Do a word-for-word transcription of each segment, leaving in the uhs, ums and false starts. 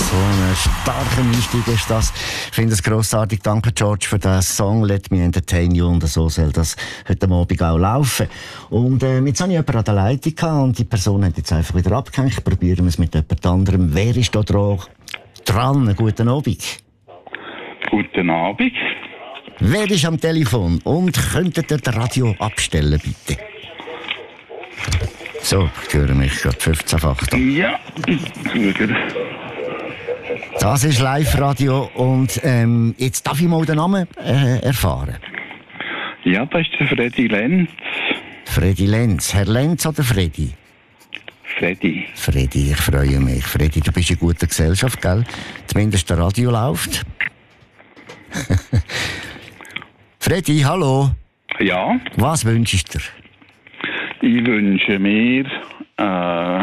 So ein starker Einstieg ist das. Ich finde es grossartig. Danke, George, für den Song «Let Me Entertain You». Und so soll das heute Abend auch laufen. Und äh, jetzt habe ich jemanden an der Leitung gehabt und die Person hat jetzt einfach wieder abgehängt. Probieren wir es mit jemand anderem. Wer ist da dran? Dran. Guten Abend. Guten Abend. Wer ist am Telefon? Und könntet ihr das Radio abstellen, bitte? So, ich höre mich gerade fünfzehnfach. Ja, gut. Das ist Live-Radio und ähm, jetzt darf ich mal den Namen äh, erfahren. Ja, das ist der Freddy Lenz. Freddy Lenz. Herr Lenz oder Freddy? Freddy. Freddy, ich freue mich. Freddy, du bist in guter Gesellschaft, gell? Zumindest der Radio läuft. Freddy, hallo. Ja. Was wünschst du dir? Ich wünsche mir äh,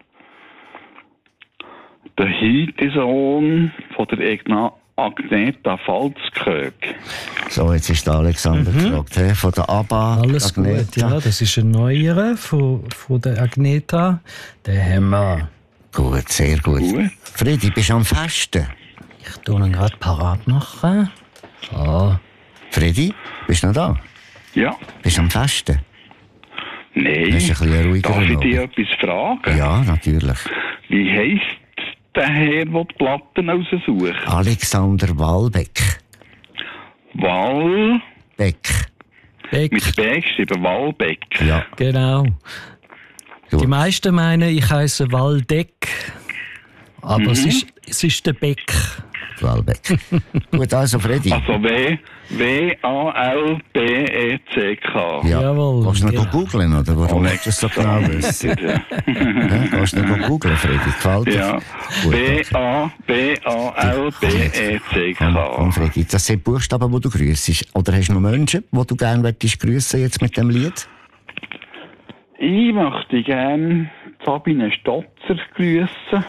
den Hitesohn von der Egna Agneta Falzkög. So, jetzt ist der Alexander mhm. gefragt, he? Von der ABBA. Alles Agneta. Gut, ja, das ist ein neuerer von, von der Agneta. Den haben wir. Gut, sehr gut. gut. Freddy, bist du am Festen? Ich tue ihn gerade parat machen. So. Freddy, bist du noch da? Ja. Bist du am Festen? Nein. Das ist ein bisschen ruhiger. Darf ich dich etwas fragen? Ja, natürlich. Wie heisst der Herr, der die Platten raussucht? Alexander Walbeck. Wal... Beck. Beck. Mit B geschrieben, Walbeck. Ja. Genau. Gut. Die meisten meinen, ich heisse Waldeck. Aber mhm. es, ist, es ist der Beck. Walbeck. Gut, also Freddy. Also W, W A L B E C K. Ja. Jawohl. Kannst du noch ja. googeln, oder? Warum möchtest du es so genau wissen? Ja. Ja, kannst du noch googeln, Freddy? Gefällt dir? Ja. W A B A L B E C K. Und Freddy, das sind Buchstaben, die du grüssest. Oder hast du noch Menschen, die du gerne möchtest grüssen jetzt mit dem Lied? Ich möchte gerne Sabine Stotzer grüssen.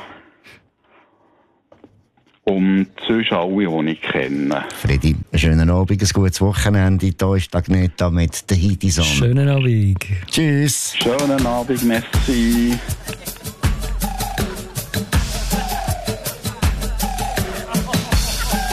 Und sonst alle, die ich kenne. Freddy, einen schönen Abend, ein gutes Wochenende. Hier ist Agneta mit der Hitesohn. Schönen Abend. Tschüss. Schönen Abend, merci.